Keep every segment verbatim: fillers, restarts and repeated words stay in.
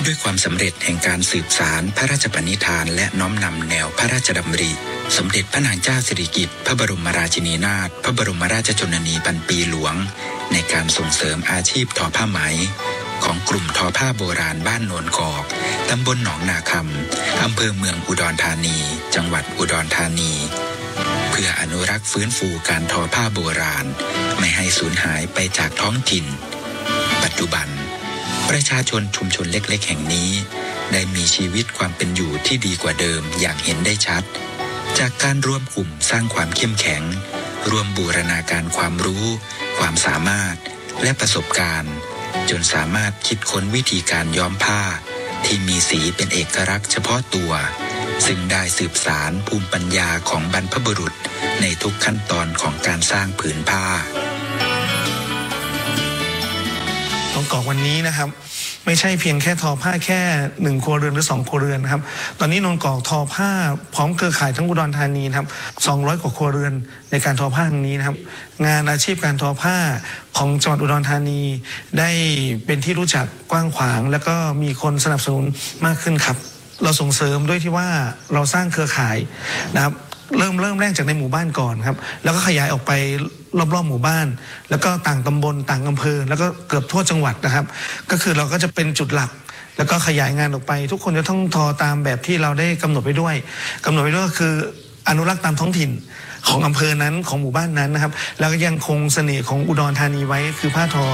ด้วยความสำเร็จแห่งการสืบสารพระราชปณิธานและน้อมนำแนวพระราชดำริสมเด็จพระนางเจ้าสิริกิติ์พระบรมราชินีนาถพระบรมราชชนนีพันปีหลวงในการส่งเสริมอาชีพทอผ้าไหมของกลุ่มทอผ้าโบราณบ้านโนนกอกตำบลหนองนาคำอำเภอเมืองอุดรธานีจังหวัดอุดรธานีเพื่ออนุรักษ์ฟื้นฟูการทอผ้าโบราณไม่ให้สูญหายไปจากท้องถิ่นปัจจุบันประชาชนชุมชนเล็กๆแห่งนี้ได้มีชีวิตความเป็นอยู่ที่ดีกว่าเดิมอย่างเห็นได้ชัดจากการร่วมกลุ่มสร้างความเข้มแข็งร่วมบูรณาการความรู้ความสามารถและประสบการณ์จนสามารถคิดค้นวิธีการย้อมผ้าที่มีสีเป็นเอกลักษณ์เฉพาะตัวซึ่งได้สืบสานภูมิปัญญาของบรรพบุรุษในทุกขั้นตอนของการสร้างผืนผ้าตรงกอกวันนี้นะครับไม่ใช่เพียงแค่ทอผ้าแค่หนึ่งครัวเรือนหรือสองครัวเรือนนะครับตอนนี้นนกอกทอผ้าพร้อมเครือข่ายทั้งอุดรธานีนะครับสองร้อยกว่าครัวเรือนในการทอผ้าครั้งนี้นะครับงานอาชีพการทอผ้าของจังหวัดอุดรธานีได้เป็นที่รู้จักกว้างขวางแล้วก็มีคนสนับสนุนมากขึ้นครับเราส่งเสริมด้วยที่ว่าเราสร้างเครือข่ายนะครับเริ่มเริ่มแรกจากในหมู่บ้านก่อนครับแล้วก็ขยายออกไปรอบๆหมู่บ้านแล้วก็ต่างตำบลต่างอำเภอแล้วก็เกือบทั่วจังหวัดนะครับก็คือเราก็จะเป็นจุดหลักแล้วก็ขยายงานออกไปทุกคนจะต้องทอตามแบบที่เราได้กำหนดไว้ด้วยกำหนดไว้ด้วยก็คืออนุรักษ์ตามท้องถิ่นของอำเภอนั้นของหมู่บ้านนั้นนะครับแล้วก็ยังคงเสน่ห์ของอุดรธานีไว้คือผ้าทอ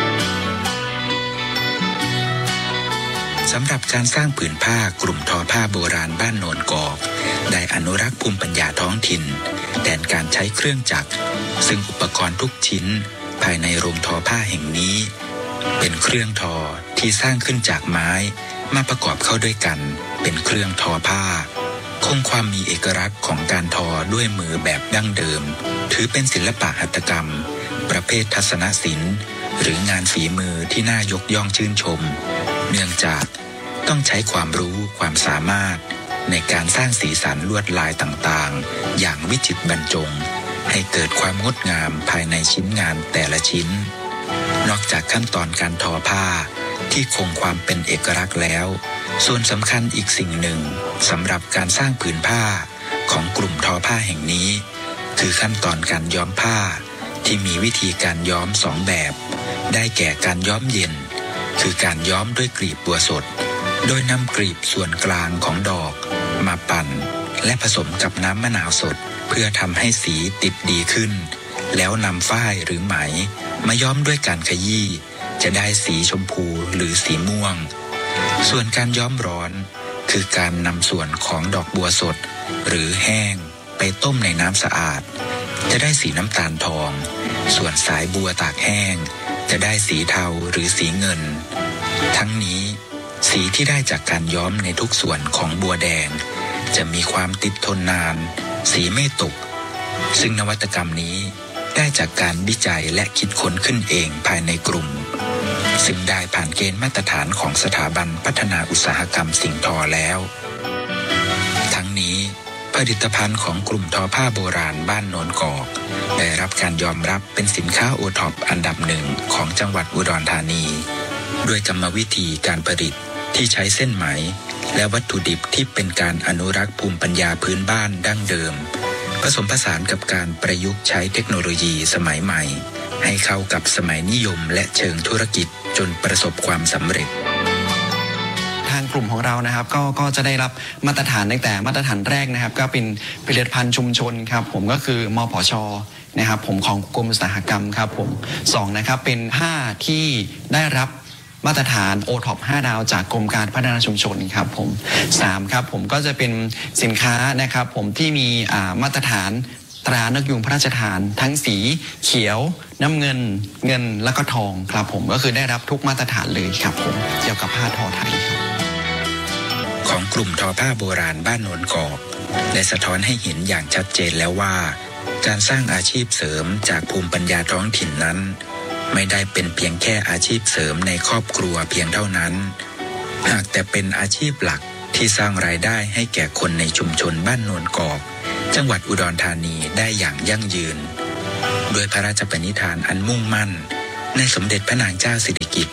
สำหรับการสร้างผืนผ้ากลุ่มทอผ้าโบราณบ้านโนนกอกได้อนุรักษ์ภูมิปัญญาท้องถิ่นแทนการใช้เครื่องจักรซึ่งอุปกรณ์ทุกชิ้นภายในโรงทอผ้าแห่งนี้เป็นเครื่องทอที่สร้างขึ้นจากไม้มาประกอบเข้าด้วยกันเป็นเครื่องทอผ้าคงความมีเอกลักษณ์ของการทอด้วยมือแบบดั้งเดิมถือเป็นศิลปะหัตถกรรมประเภททัศนศิลป์หรืองานฝีมือที่น่ายกย่องชื่นชมเนื่องจากต้องใช้ความรู้ความสามารถในการสร้างสีสันลวดลายต่างๆอย่างวิจิตรบรรจงให้เกิดความงดงามภายในชิ้นงานแต่ละชิ้นนอกจากขั้นตอนการทอผ้าที่คงความเป็นเอกลักษณ์แล้วส่วนสำคัญอีกสิ่งหนึ่งสำหรับการสร้างผืนผ้าของกลุ่มทอผ้าแห่งนี้คือขั้นตอนการย้อมผ้าที่มีวิธีการย้อมสองแบบได้แก่การย้อมเย็นคือการย้อมด้วยกลีบบัวสดโดยนำกลีบส่วนกลางของดอกมาปั่นและผสมกับน้ำมะนาวสดเพื่อทำให้สีติดดีขึ้นแล้วนำฝ้ายหรือไหมมาย้อมด้วยการขยี้จะได้สีชมพูหรือสีม่วงส่วนการย้อมร้อนคือการนำส่วนของดอกบัวสดหรือแห้งไปต้มในน้ำสะอาดจะได้สีน้ำตาลทองส่วนสายบัวตากแห้งจะได้สีเทาหรือสีเงินทั้งนี้สีที่ได้จากการย้อมในทุกส่วนของบัวแดงจะมีความติดทนนานสีไม่ตกซึ่งนวัตกรรมนี้ได้จากการวิจัยและคิดค้นขึ้นเองภายในกลุ่มซึ่งได้ผ่านเกณฑ์มาตรฐานของสถาบันพัฒนาอุตสาหกรรมสิ่งทอแล้วทั้งนี้ผลิตภัณฑ์ของกลุ่มทอผ้าโบราณบ้านโนนกอกได้รับการยอมรับเป็นสินค้าโอท็อปอันดับหนึ่งของจังหวัดอุดรธานีด้วยกรรมวิธีการผลิตที่ใช้เส้นไหมและวัตถุดิบที่เป็นการอนุรักษ์ภูมิปัญญาพื้นบ้านดั้งเดิมผสมผสานกับการประยุกต์ใช้เทคโนโลยีสมัยใหม่ให้เข้ากับสมัยนิยมและเชิงธุรกิจจนประสบความสำเร็จทางกลุ่มของเรานะครับก็ก็จะได้รับมาตรฐานตั้งแต่มาตรฐานแรกนะครับก็เป็นผลิตภัณฑ์ชุมชนครับผมก็คือมผช.นะครับผมของกรมอุตสาหกรรมครับผมสองนะครับเป็นผ้าที่ได้รับมาตรฐาน โอ ท็อป ห้าดาวจากกรมการพัฒนาชุมชนครับผมสามครับผมก็จะเป็นสินค้านะครับผมที่มีอ่ามาตรฐานตรานกยูงพระราชทานทั้งสีเขียวน้ำเงินเงินแล้วก็ทองครับผมก็คือได้รับทุกมาตรฐานเลยครับผมเกี่ยวกับผ้าทอไทยครับของกลุ่มทอผ้าโบราณบ้านโนนกอกได้สะท้อนให้เห็นอย่างชัดเจนแล้วว่าการสร้างอาชีพเสริมจากภูมิปัญญาท้องถิ่นนั้นไม่ได้เป็นเพียงแค่อาชีพเสริมในครอบครัวเพียงเท่านั้นหากแต่เป็นอาชีพหลักที่สร้างรายได้ให้แก่คนในชุมชนบ้านโนนกอกจังหวัดอุดรธานีได้อย่างยั่งยืนโดยพระราชปณิธานอันมุ่งมั่นในสมเด็จพระนางเจ้าสิริกิติ์พระ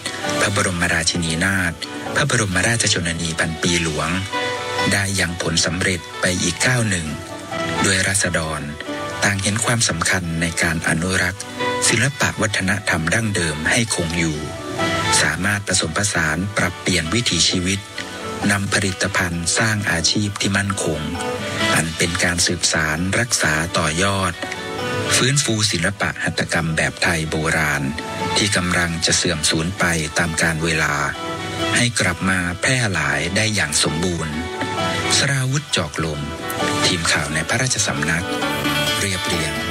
ระบรมราชินีนาถพระบรมราชชนนีพันปีหลวงได้ยังผลสำเร็จไปอีกก้าวหนึ่งโดยราษฎรต่างเห็นความสำคัญในการอนุรักษ์ศิลปะวัฒนธรรมดั้งเดิมให้คงอยู่สามารถผสมผสานปรับเปลี่ยนวิถีชีวิตนำผลิตภัณฑ์สร้างอาชีพที่มั่นคงอันเป็นการสืบสานรักษาต่อยอดฟื้นฟูศิลปะหัตถกรรมแบบไทยโบราณที่กำลังจะเสื่อมสูญไปตามกาลเวลาให้กลับมาแพร่หลายได้อย่างสมบูรณ์สราวุธจอกลมทีมข่าวในพระราชสำนักเรียบเรียง